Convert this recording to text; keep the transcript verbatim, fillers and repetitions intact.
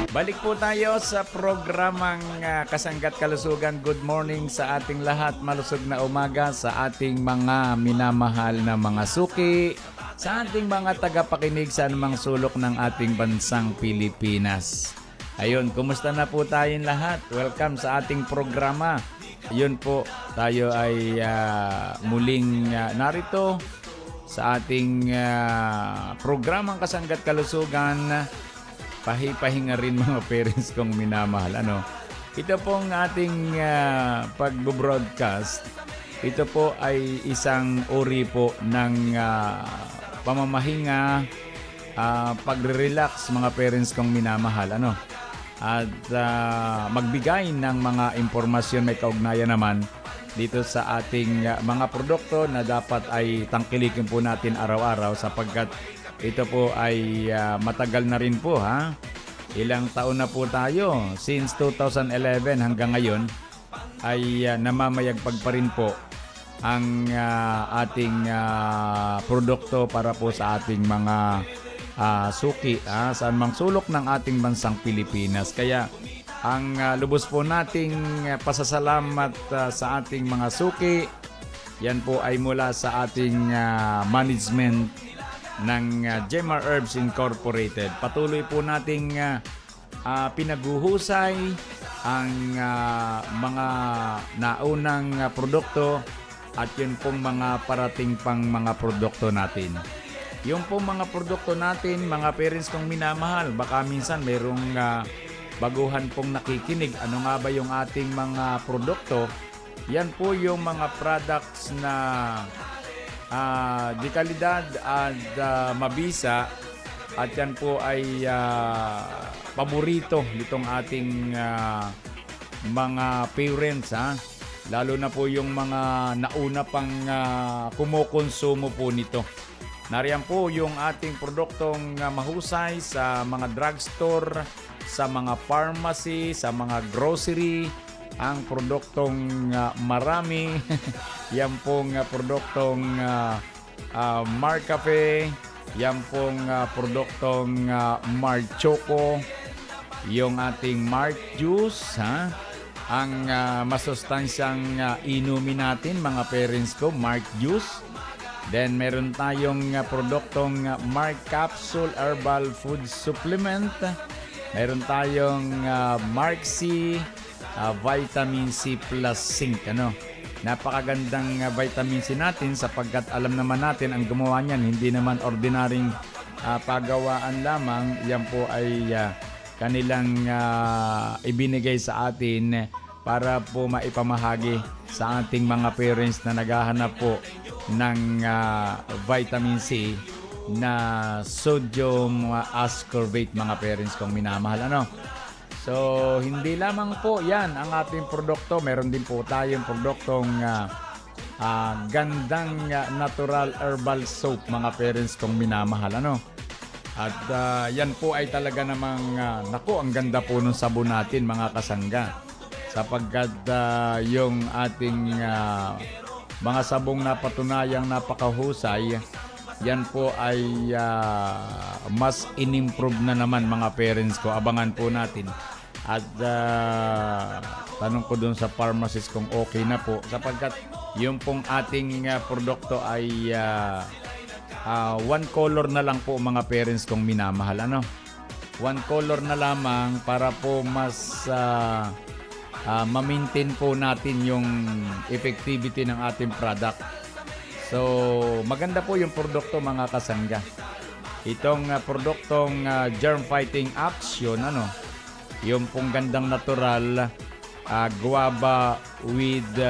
Balik po tayo sa programang uh, Kasanggat Kalusugan. Good morning sa ating lahat. Malusog na umaga sa ating mga minamahal na mga suki, sa ating mga tagapakinig sa anumang sulok ng ating bansang Pilipinas. Ayun, kumusta na po tayong lahat? Welcome sa ating programa. Ayun po, tayo ay uh, muling uh, narito sa ating uh, programang Kasanggat Kalusugan. Pahipahinga rin mga parents kong minamahal. Ano? Ito pong ating uh, pag-broadcast. Ito po ay isang uri po ng uh, pamamahinga, uh, pagre-relax mga parents kong minamahal. Ano? At uh, magbigay ng mga impormasyon may kaugnayan naman dito sa ating uh, mga produkto na dapat ay tangkilikin po natin araw-araw sapagkat ito po ay uh, matagal na rin po, ha? Ilang taon na po tayo. Since two thousand eleven hanggang ngayon ay uh, namamayagpag pa rin po ang uh, ating uh, produkto para po sa ating mga uh, suki, ha? Sa anumang sulok ng ating bansang Pilipinas. Kaya ang uh, lubos po nating uh, pasasalamat uh, sa ating mga suki, yan po ay mula sa ating uh, management ng uh, Gemma Herbs Incorporated. Patuloy po nating uh, uh, pinaguhusay ang uh, mga naunang uh, produkto at yun pong mga parating pang mga produkto natin. Yung pong mga produkto natin, mga parents kong minamahal, baka minsan mayroong uh, baguhan pong nakikinig. Ano nga ba yung ating mga produkto? Yan po yung mga products na Uh, di kalidad at uh, mabisa at yan po ay uh, paborito nitong ating uh, mga parents, ha? Lalo na po yung mga nauna pang uh, kumukonsumo po nito. Nariyan po yung ating produktong uh, mahusay sa mga drugstore, sa mga pharmacy, sa mga grocery. Ang produktong uh, marami, yan pong uh, produktong uh, uh, Mar Cafe, yan pong uh, produktong uh, Mar Choco, yung ating Mar Juice, ha? Ang uh, masustansyang uh, inumin natin mga parents ko, Mar Juice. Then meron tayong uh, produktong uh, Mar Capsule Herbal Food Supplement. Meron tayong uh, Mark C Uh, vitamin C plus zinc, ano. Napakagandang uh, vitamin C natin sapagkat alam naman natin ang gumawa niyan hindi naman ordinaryong uh, pagawaan lamang. Yan po ay uh, kanilang uh, ibinigay sa atin para po maipamahagi sa ating mga parents na naghahanap po ng uh, vitamin C na sodium uh, ascorbate, mga parents kong minamahal, ano. So, hindi lamang po yan ang ating produkto. Meron din po tayong produktong uh, uh, gandang uh, natural herbal soap, mga parents kong minamahal, ano? At uh, yan po ay talaga namang, uh, naku, ang ganda po ng sabon natin, mga kasangga. Sapagkat uh, yung ating uh, mga sabong napatunayang napakahusay, yan po ay uh, mas inimprove na naman, mga parents ko. Abangan po natin. At uh, tanong ko dun sa pharmacist kung okay na po sapagkat yung pong ating uh, produkto ay uh, uh, one color na lang po, mga parents kong minamahal, ano. One color na lamang para po mas uh, uh, ma-maintain po natin yung effectivity ng ating product. So maganda po yung produkto, mga kasangga. Itong uh, produktong uh, germ fighting action, ano, yung pong gandang natural uh, guava with uh,